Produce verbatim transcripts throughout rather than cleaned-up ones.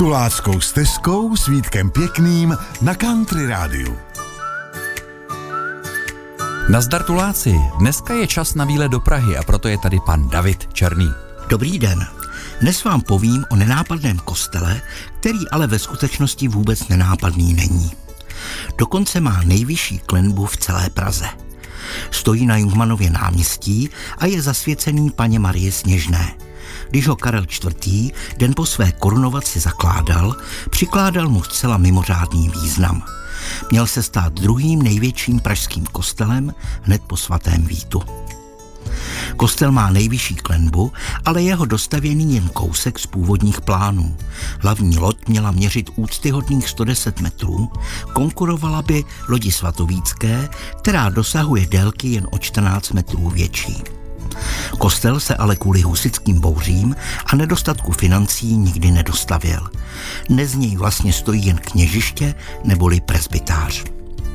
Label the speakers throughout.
Speaker 1: Tuláckou stezkou s Vítkem Pěkným na Country Rádiu.
Speaker 2: Nazdar Tuláci, dneska je čas na výlet do Prahy a proto je tady pan David Černý.
Speaker 3: Dobrý den. Dnes vám povím o nenápadném kostele, který ale ve skutečnosti vůbec nenápadný není. Dokonce má nejvyšší klenbu v celé Praze. Stojí na Jungmannově náměstí a je zasvěcený Panně Marii Sněžné. Když ho Karel čtvrtý. den po své korunovaci zakládal, přikládal mu zcela mimořádný význam. Měl se stát druhým největším pražským kostelem hned po svatém Vítu. Kostel má nejvyšší klenbu, ale jeho dostavěný jen kousek z původních plánů. Hlavní loď měla měřit úctyhodných sto deset metrů, konkurovala by lodi svatovícké, která dosahuje délky jen o čtrnáct metrů větší. Kostel se ale kvůli husitským bouřím a nedostatku financí nikdy nedostavěl. Dnes z něj vlastně stojí jen kněžiště neboli presbytář.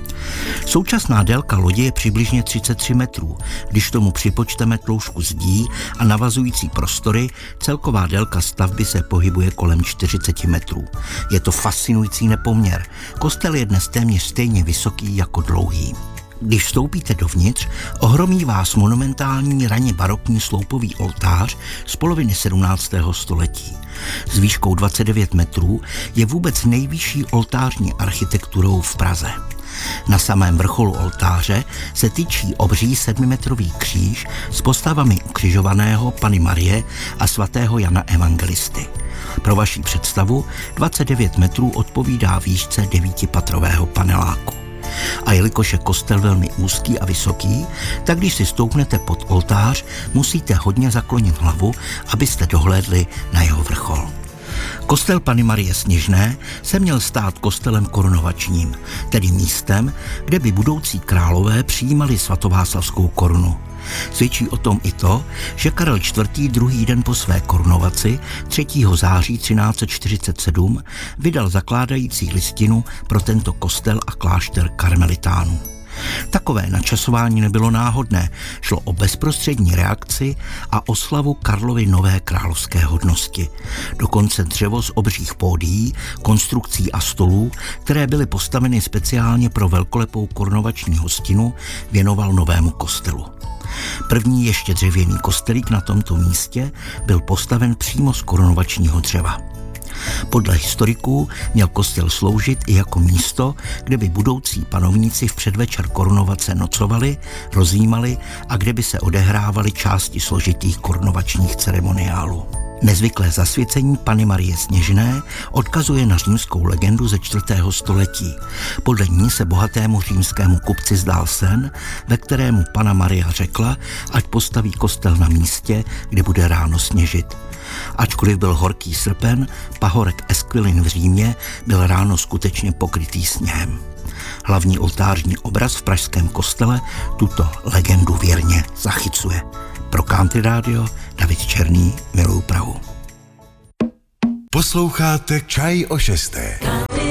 Speaker 3: Současná délka lodě je přibližně třicet tři metrů. Když tomu připočteme tloušku zdí a navazující prostory, celková délka stavby se pohybuje kolem čtyřicet metrů. Je to fascinující nepoměr. Kostel je dnes téměř stejně vysoký jako dlouhý. Když vstoupíte dovnitř, ohromí vás monumentální raně barokní sloupový oltář z poloviny sedmnáctého století. S výškou dvacet devět metrů je vůbec nejvyšší oltářní architekturou v Praze. Na samém vrcholu oltáře se tyčí obří sedmimetrový kříž s postavami ukřižovaného Panny Marie a svatého Jana Evangelisty. Pro vaši představu dvacet devět metrů odpovídá výšce devítipatrového paneláku. A jelikož je kostel velmi úzký a vysoký, tak když si stoupnete pod oltář, musíte hodně zaklonit hlavu, abyste dohlédli na jeho vrchol. Kostel Panny Marie Sněžné se měl stát kostelem korunovačním, tedy místem, kde by budoucí králové přijímali svatováclavskou korunu. Svědčí o tom i to, že Karel čtvrtý. druhý den po své korunovaci třetího září třináct set čtyřicet sedm vydal zakládající listinu pro tento kostel a klášter karmelitánů. Takové načasování nebylo náhodné, šlo o bezprostřední reakci a oslavu Karlovy nové královské hodnosti. Dokonce dřevo z obřích pódií, konstrukcí a stolů, které byly postaveny speciálně pro velkolepou korunovační hostinu, věnoval novému kostelu. První ještě dřevěný kostelík na tomto místě byl postaven přímo z korunovačního dřeva. Podle historiků měl kostel sloužit i jako místo, kde by budoucí panovníci v předvečer korunovace nocovali, rozjímali a kde by se odehrávaly části složitých korunovačních ceremoniálů. Nezvyklé zasvěcení Panny Marie Sněžné odkazuje na římskou legendu ze čtvrtého století. Podle ní se bohatému římskému kupci zdál sen, ve kterému Panna Maria řekla, ať postaví kostel na místě, kde bude ráno sněžit. Ačkoliv byl horký srpen, pahorek Esquilin v Římě byl ráno skutečně pokrytý sněhem. Hlavní oltářní obraz v pražském kostele tuto legendu věrně zachycuje. Pro Country Radio David Černý, miluju Prahu.
Speaker 1: Posloucháte Čaj o šesté.